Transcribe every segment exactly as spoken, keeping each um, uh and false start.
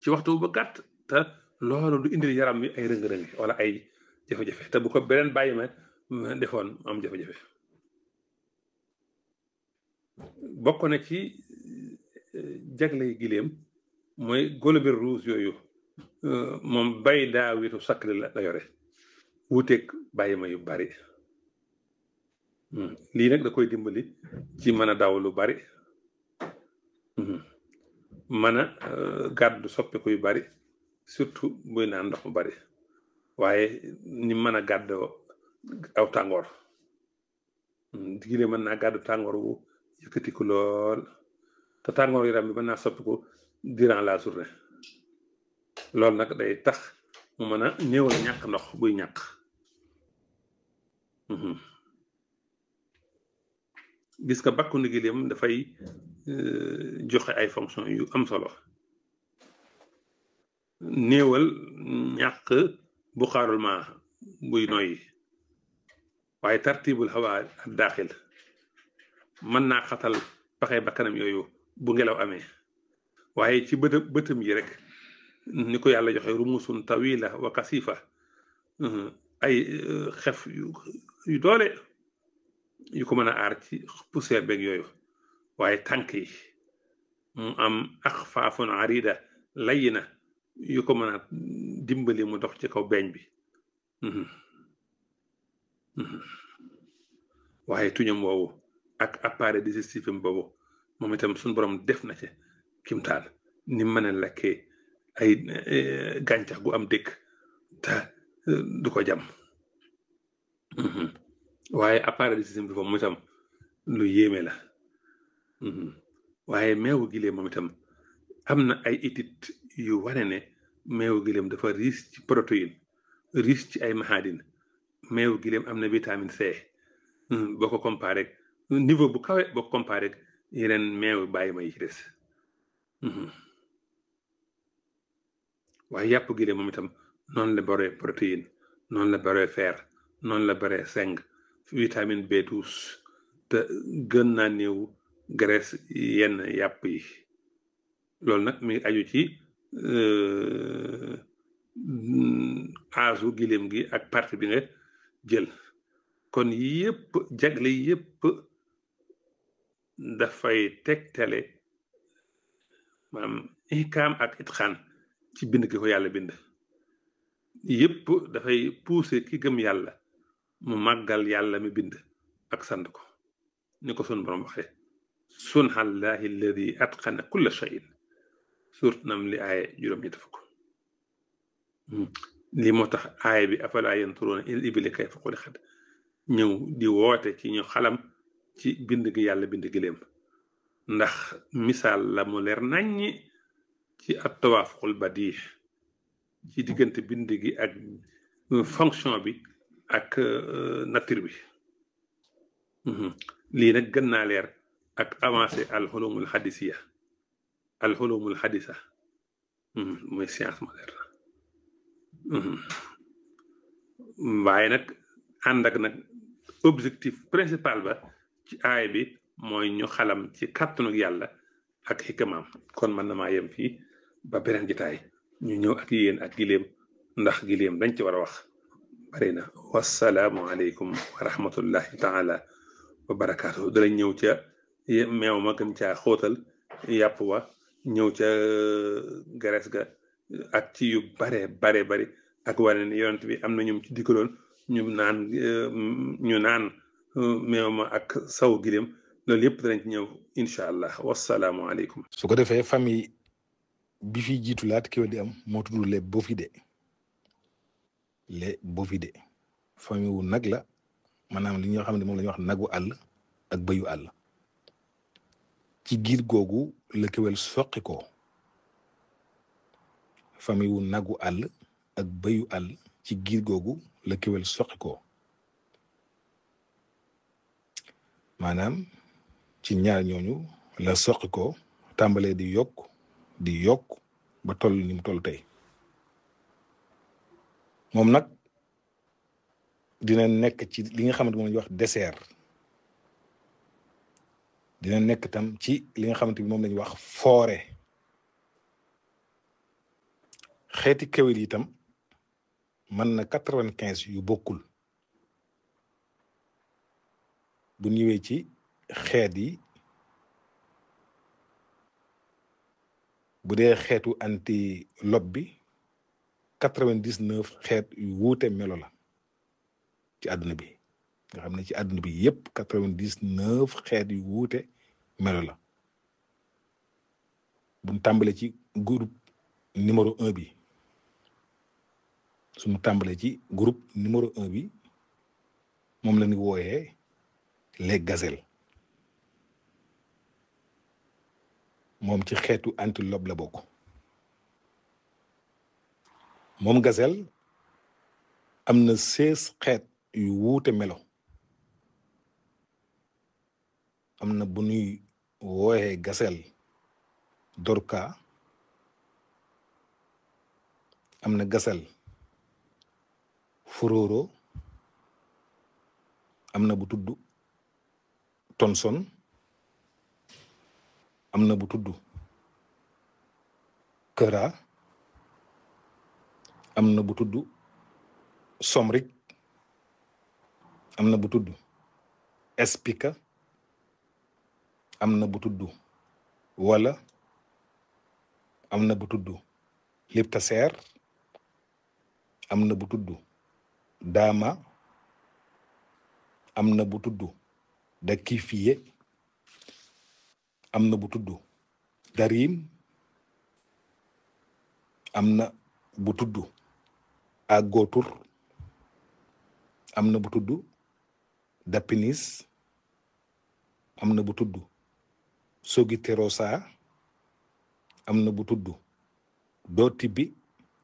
ci waxtu ba gàtt te loolu du indil yaram wi ay rëng-rëng wala ay jafe-jafe te bu ko beneen bàyyi ma defoon am jafe-jafe bokk na ci jagley gileem mooy golobir rouge yooyu moom bay daa witu sakkli la la yore wuuteeg bàyyi ma yu bari lii nag da koy dimbali ci mën a daw lu bari mën a gàddu soppiku yu bari surtout buy naan ndox mu bari waaye ni mën a gàddoo aw tàngoor gileem mën naa gàddu tàngoor wu yëkkatiku lool te tàngoor yaram bi mën naa soppiku durant la journée loolu nag day tax mu mën a néewal ñàkk ndox buy ñàkk gis nga bakku ni gileem dafay joxe ay fonction yu am solo néewal ñàkk bu xaarul ma buy noyyi waaye tartibul hawa ak daaxil mën naa xatal paxe bakkanam yooyu bu ngelaw amee waaye ci bët bëtam yi rek ni ko yàlla joxe rumusun tawila wa kasifa ay xef yu yu doole yu ko mën a aar ci poussière beeg yooyu waaye tànk yi mu am axfaafun arida layina yu ko mën a dimbali mu dox ci kaw beeñ bi waaye tuñam woowu ak appareil digestif boobu moom itam suñu borom def na ci kimtaan ni mën a lekkee ay gàncax gu am dëkk te du ko jam waaye appareil digestif bi moom itam lu yéeme la waaye meewu gileem moom itam am na ay études yu wane ne meewu gileem dafa riche ci protéine riche ci ay mahadin meewu gileem am na vitamine C boo ko comparé niveau bu kawe boo ko comparé yeneen meewu bàyyi ma yi ci des waaye yàpp gileem moom itam noonu la bare protéine noonu la bare fer noonu la bare zinc vitamine B douze te gën naa néew graisse yenn yàpp yi loolu nag mi ngi aju ci aasu gileem gi ak partie bi nga jël kon yëpp jagle yëpp dafay tegtale maanaam ikaam ak itxaan ci bind gi ko yàlla bind yëpp dafay pousser ki gëm yàlla mu màggal yàlla mi bind ak sant ko ni ko sun borom waxee sunhallahi alladi atqana kulla shay'in suurt nam li aaya juróom ñetti fukk lii moo tax aaya bi afalaa yanturuuna ilal ibili kayfa xuliqat ñëw di woote ci ñu xalam ci bind gi yàlla bind gileem ndax misaal la mu leer naññi ci at tawaafuqul badih ci diggante bind gi ak fonction bi ak nature bi lii nag gën naa leer ak avancé al xulumul xadisiya al xulumul xadisa mooy science moderne waaye nag ànd ak nag objectif principal ba ci aay bi mooy ñu xalam ci kàttanu yàlla ak xikamaam kon man na maa yem fii ba beneen jitaay ñu ñëw ak yéen ak gileem ndax gileem dañ ci war a wax bari na wasalaamu aleykum wa rahmatullahi taala wa barakaatu dalañ ñëw ca meew ma gën caa xóotal yàpp wa ñëw ca gares ga ak ci yu bare bare bari ak wane ne yonent bi am na ñum ci diggaloon ñu naan ñu naan meew ma ak saw gileem loolu yëpp danañ ci ñëw incha allah wasalaamu aleykum. su ko defee famille bi fi jiitu laata ki di am moo tudd les bovidés les bovidés famille wu nag la maanaam li nga xam ne moom la ñuy wax nagu àll ak bëyu àll ci giir googu la kéwél soqi ko famille wu nagu àll ak bëyu àll ci giir googu la kéwél soqi ko maanaam ci ñaar ñooñu la soqi ko tàmbalee di yokk di yokk ba toll ni mu toll tey moom nag dina nekk ci li nga xamante moom la ñuy wax dessert dina nekk tam ci li nga xamante bi moom la ñuy wax foore xeeti kéwél yi itam mën na quatre-vingt-quinze yu bokkul bu ñëwee ci xeet yi bu dee xeetu antilope bi quatre-vingt-dix-neuf xeet yu wuute melo la ci àdduna bi nga xam ne ci àdduna bi yépp quatre-vingt-dix-neuf xeet yu wuute melo la buñ tàmbale ci groupe numéro un bi suñu tàmbale ci groupe numéro un bi moom la ñu wooyee les gazelles moom ci xeetu antilope la bokk moom gazelle am na seize xeet yu wuute melo am na bu ñuy wooyee gazelle dorka am na gazelle fororo am na bu tudd Thomson am na bu tudd Kera am na bu tudd Somrik am na bu tudd Espica am na bu tudd wala am na bu tudd Liptaser am na bu tudd Dama am na bu tudd Dakifiye am na bu tudd Darim am na bu tudd Agotur am na bu tudd Dapinis am na bu tudd Sogiterosa am na bu tudd Dotibi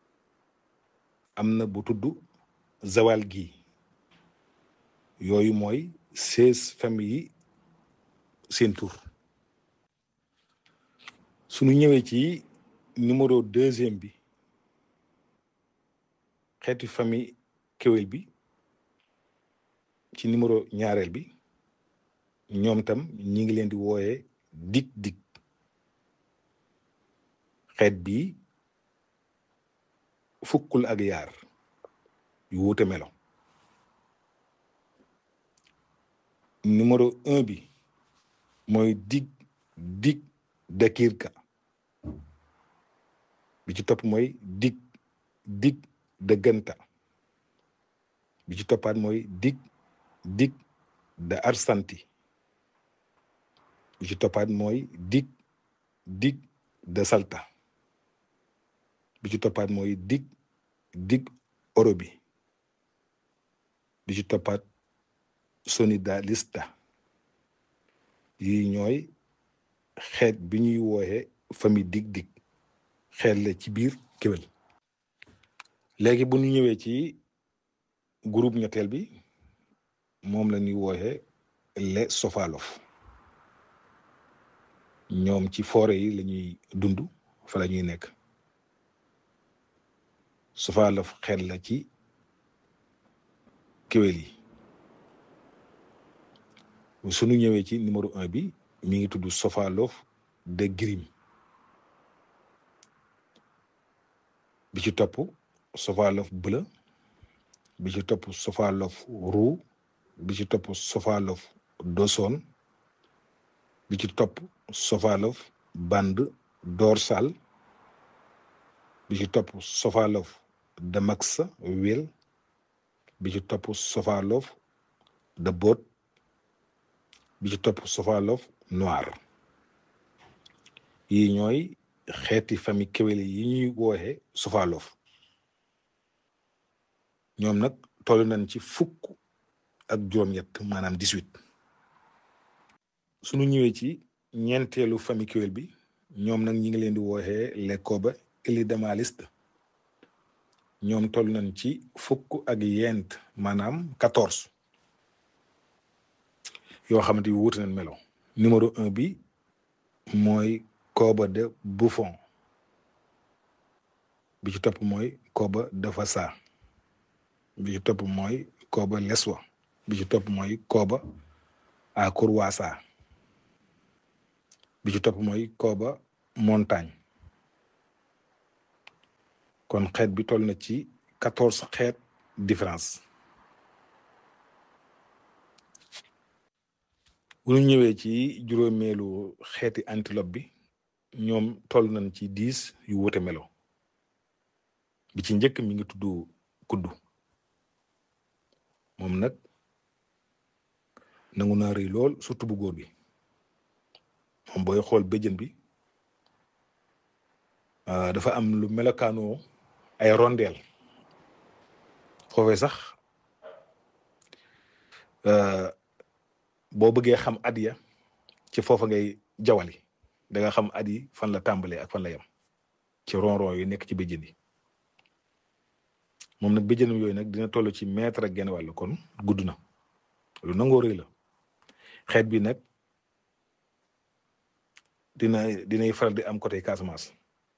am na bu tudd Zawalgi yooyu mooy seize familles yi seen tur suñu ñëwee ci numéro deuxième bi xeetu famille kéwél bi ci numéro ñaareel bi ñoom tam ñi ngi leen di wooyee dig dig xeet bi fukkul ak yaar yu wuute melo numéro un bi mooy dig dig de kirka bi ci topp mooy dig dig de ganta bi ci toppaat mooy dig dig de arsanti bi ci toppaat mooy dig dig de salta bi ci toppaat mooy dig dig orobi bi ci toppaat sonidalista yi ñooy xeet bi ñuy wooye famille dig dig xeet la ci biir kéwél léegi bu ñu ñëwee ci groupe ñetteel bi moom la ñuy wooye les sofalof ñoom ci forêt yi la ñuy dund fa la ñuy nekk sofalof xeet la ci kéwél yi suñu ñëwee ci numéro un bi mi ngi tudd Sofalof de Grim bi ci topp Sofalof bleu bi ci topp Sofalof roux bi ci topp Sofalof d'Auson bi ci topp Sofalof bande dorsale bi ci topp Sofalof de Max Will bi ci topp Sofalof de Bot bi ci topp Sofalof noir yi ñooy xeeti famille kéwél yi ñuy wooxe Sofalof ñoom nag toll nañ ci fukk ak juróom-ñett maanaam dix-huit suñu ñëwee ci ñeenteelu famille kéwél bi ñoom nag ñi ngi leen di wooxe les Koba Ilidamaliste ñoom toll nañ ci fukk ak yent maanaam quatorze yoo xamante yu wuute nañ melo numéro un bi mooy Koba de Buffon bi ci topp mooy Koba de Fassa bi ci topp mooy Koba Leswa bi ci topp mooy Koba à Kurwasa bi ci topp mooy Koba Montagne kon xeet bi toll na ci quatorze xeet différence. bu ñu ñëwee ci juróomeelu xeeti antilope bi ñoom toll nañ ci dix yu wute melo. bi ci njëkk mi ngi tudd kuddu moom nag nangu naa rëy lool surtout bu góor bi moom booy xool béjjën bi dafa am lu melokaanoo ay rondeel foofee sax boo bëggee xam at ya ci foofa ngay jawali da nga xam at yi fan la tàmbalee ak fan la yem ci ronron yu nekk ci béjjën yi moom nag béjjënam yooyu nag dina toll ci mètre ak genn wàll kon gudd na lu nangoo rëy la xeet bi nag dina dinay faral di am côté Casamance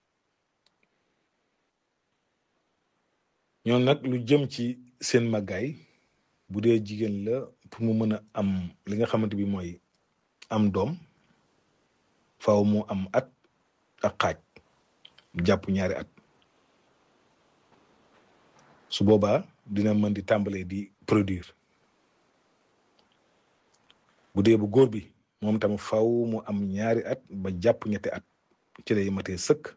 ñoom nag lu jëm ci seen màggaay bu dee jigéen la pour mu mën a am li nga xamante bi mooy am doom faaw mu am at ak xaaj jàpp ñaari at su boobaa dina mën di tàmbalee di produire bu dee bu góor bi moom tam faaw mu am ñaari at ba jàpp ñetti at ci lay matee sëkk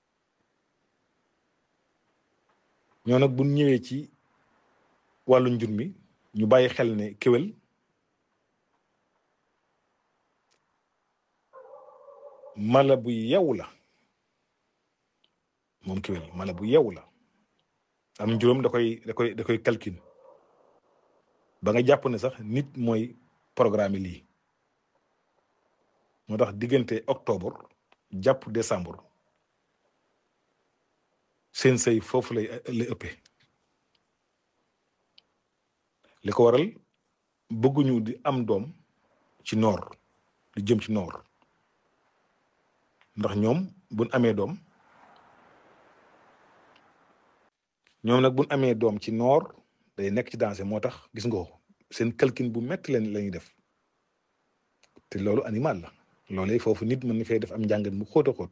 ñoo nag bu ñëwee ci wàllu njur mi ñu bàyyi xel ne kéwél mala bu yew la moom kéwél mala bu yew la am njuróom da koy da koy da koy calcul ba nga jàpp ne sax nit mooy programme lii moo tax diggante octobre jàpp décembre seen sëy foofu lay lay ëppee li ko waral bëgguñu di am doom ci noor di jëm ci noor ndax ñoom buñ amee doom ñoom nag buñ amee doom ci noor day nekk ci danger moo tax gis nga ko seen calcul bu metti leen la ñuy def te loolu animal la loolee foofu nit mën na fay def am njàngat mu xóot a xóot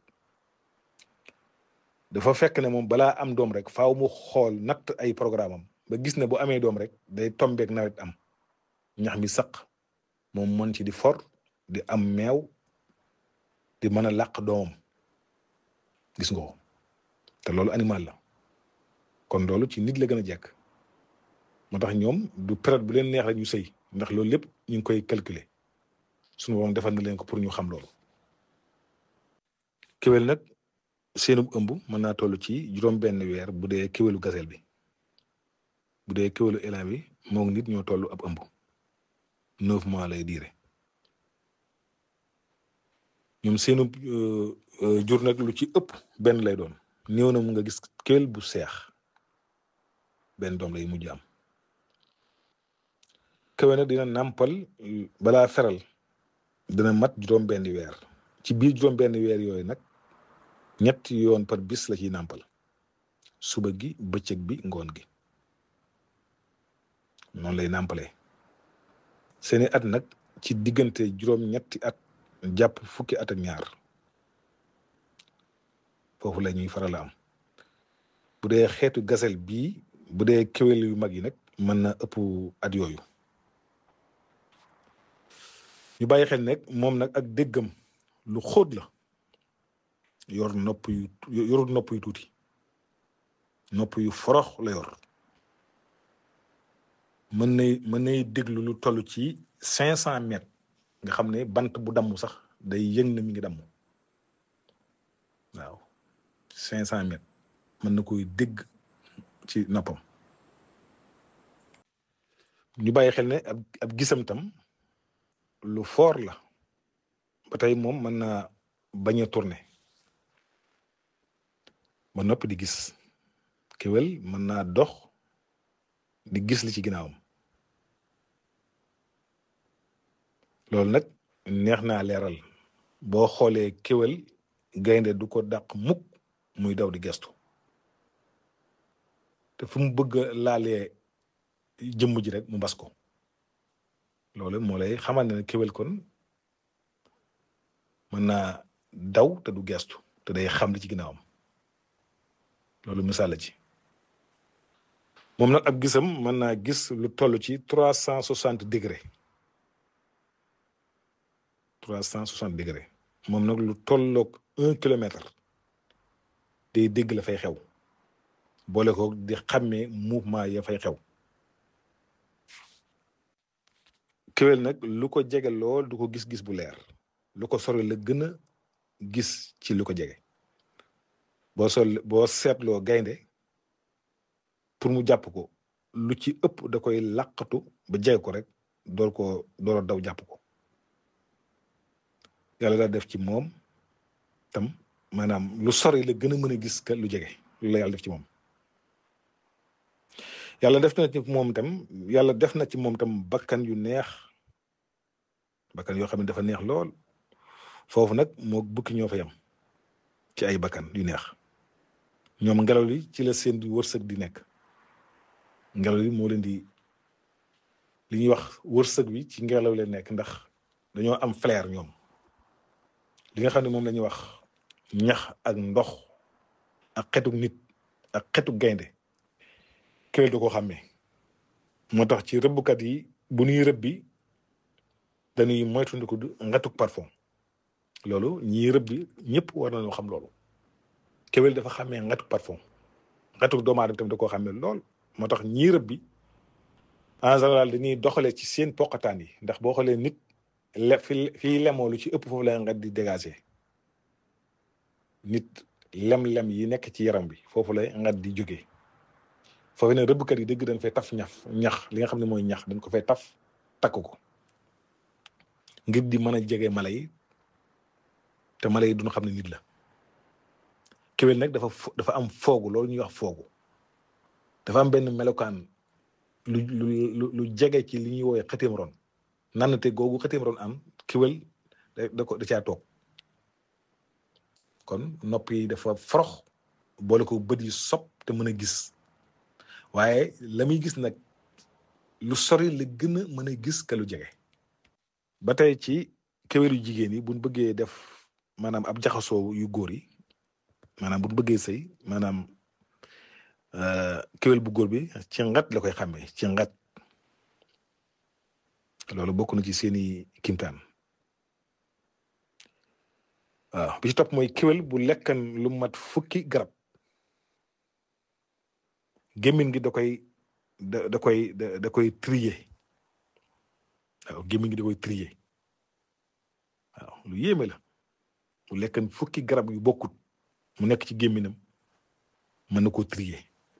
dafa fekk ne moom balaa am doom rek faaw mu xool natt ay programme am ba gis ne bu amee doom rek day tombeek nawet am ñax mi saq moom mën ci di for di am meew di mën a làq doomam gis nga ko te loolu animal la kon loolu ci nit la gën a jekk moo tax ñoom du période bu leen neex rek ñu sëy ndax loolu lépp ñu ngi koy calculer suñu borom defal na leen ko pour ñu xam loolu. kéwél nag seenub ëmb mën naa toll ci juróom-benn weer bu dee kéwélu gazelle bi bu dee kéwélu élan bi moom nit ñoo toll ab ëmb neuf mois lay diire ñoom seenub jur nag lu ci ëpp benn lay doon néew na mu nga gis kéwél bu seex benn doom lay mujj am. kéwél nag dina nàmpal balaa feral dina mat juróom benn weer ci biir juróom benn weer yooyu nag ñetti yoon par bis la ciy nàmpal suba gi bëccëg bi ngoon gi noonu lay nàmpalee seeni at nag ci diggante juróom ñetti at jàpp fukki at ak ñaar foofu la ñuy faral a am bu dee xeetu gazelle bii bu dee kéwél yu mag yi nag mën na ëpp at yooyu ñu bàyyi xel nag moom nag ak déggam lu xóot la yor nopp yu yorul nopp yu tuuti nopp yu forox la yor mën nay mën nay déglu lu toll ci cinq cent mètres nga xam ne bant bu damm sax day yëng na mi ngi damm waaw cinq cent mètres mën na koy dégg ci noppam ñu bàyyi xel ne ab ab gisam tam lu fort la ba tey moom mën naa bañ a tourner ba noppi di gis kéwél mën naa dox di gis li ci ginnaawam loolu nag neex naa leeral boo xoolee kéwél gaynde du ko dàq mukk muy daw di gestu te fu mu bëgg a laalee jëmm ji rek mu bas ko loolu moo lay xamal ne kéwél kon mën naa daw te du gestu te day xam li ci ginnaawam loolu misaal la ci moom nag ab gisam mën naa gis lu toll ci trois cent soixante degré trois cent soixante degré moom nag lu tolloog un kilomètre day dégg la fay xew boole ko di xàmmee mouvement ya fay xew kéwél nag lu ko jege lool du ko gis-gis bu leer lu ko sori la gën a gis ci lu ko jege boo sol boo seetloo gaynde pour mu jàpp ko lu ci ëpp da koy làqatu ba jege ko rek door ko door a daw jàpp ko yàlla daa def ci moom tam maanaam lu sori la gën a mën a gis ka lu jege lu la yàlla def ci moom yàlla def na ci moom tam yàlla def na ci moom tam bakkan yu neex bakkan yoo xam ne dafa neex lool foofu nag moo bukki ñoo fa yam ci ay bakkan yu neex ñoom ngelaw li ci la seen di wërsëg di nekk ngelaw li moo leen di li ñuy wax wërsëg bi ci ngelaw leen nekk ndax dañoo am flair ñoom li nga xam ne moom la ñuy wax ñax ak ndox ak xetu nit ak xetu gaynde kéwél du ko xàmmee moo tax ci rëbbkat yi bu ñuy rëbbi dañuy moytandiku ngatuk parfum loolu ñiy rëbbi ñëpp war nañoo xam loolu kéwél dafa xàmmee ngatuk parfum ngatuk doomu aadama tamit da koo xàmmee lool moo tax ñiy rëbbi en général dañuy doxalee ci seen poqataan yi ndax boo xoolee nit le fi fii lemoo lu ci ëpp foofu la ngat di dégager nit lem-lem yi nekk ci yaram bi foofu la ngat di jógee foofu ne rëbbkat yi dëgg dañ fay taf ñaf ñax li nga xam ne mooy ñax dañ ko fay taf takk ko ngir di mën a jege mala yi te mala yi duñu xam ne nit la kéwél nag dafa dafa am foogu loolu ñuy wax foogu dafa am benn melokaan lu lu lu jege ci li ñuy woowee xëteem ron nannate googu xëteem ron am kéwél da ko da caa toog kon nopp yi dafa forox boole ko bët yi sob te mën a gis waaye la muy gis nag lu sori la gën a mën a gis ka lu jege ba tey ci kéwél yu jigéen yi buñ bëggee def maanaam ab jaxasoo yu góor yi maanaam buñ bëggee sëy maanaam kéwél bu góor bi ci ngat la koy xàmmee ci ngat loolu bokk na ci seeni kimtaan waaw bi ci topp mooy kéwél bu lekkan lu mat fukki garab gémmiñ gi da koy da da koy da da koy trier waaw gémmiñ gi da koy trier waaw lu yéeme la bu lekkan fukki garab yu bokkut mu nekk ci gémminam mën na koo trier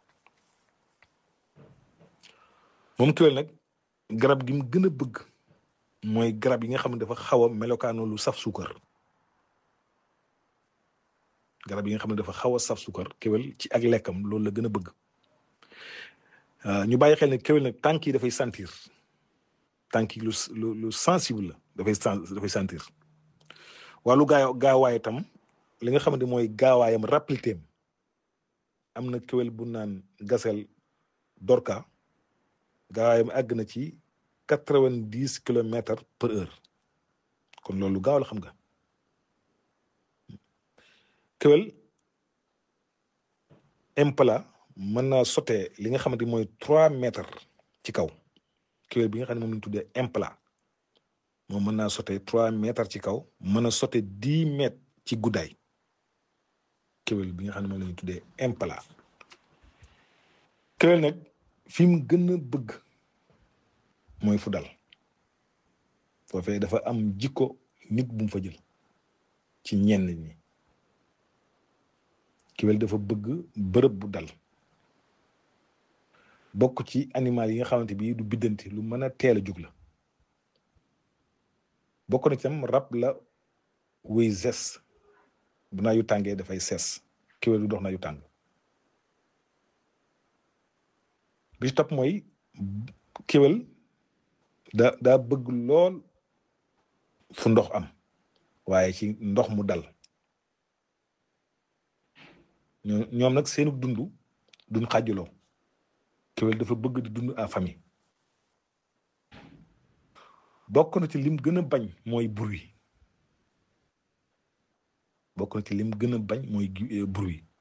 moom kéwél nag garab gi mu gën a bëgg mooy garab yi nga xam ne dafa xaw a melokaano lu saf suukar garab yi nga xam ne dafa xaw a saf suukar kéwél ci ak lekkam loolu la gën a bëgg ñu bàyyi xel ne kéwél nag tànk yi dafay sentir tànk yi lu lu lu sensible la dafay dafay sentir wàllu gaaw gaawaay itam li nga xamante mooy gaawaayam rapidité am na kéwél bu naan gasel dorka gaawaayam àgg na ci quatre-vingt-dix kilomètres par heure kon loolu gaaw la xam nga kéwél impala mën naa sauter li nga xamante mooy trois mètres ci kaw kéwél bi nga xam ne moom la ñu tuddee impala moom mën naa sauter trois mètres ci kaw mën a sauter dix mètres ci guddaay kéwél bi nga xam ne moom la ñu tuddee impala kéwél nag fi mu gën a bëgg mooy fu dal foofee dafa am jikko nit bu mu fa jël ci ñenn ñi kéwél dafa bëgg bërëb bu dal bokk ci animal yi nga xamante bi du biddanti lu mën a teel a jug la bokk na ci tam rab la wuy zes bu naa yu tàngee dafay ses kéwél du dox naa yu tàng bi ci topp mooy kéwél da daa bëgg lool fu ndox am waaye ci ndox mu dal ñoom nag seenu dund duñ xàjjaloo kéwél dafa bëgg di dund en famille bokk na ci lim gën a bañ mooy bruit bokk na ci lim gën a bañ mooy bruit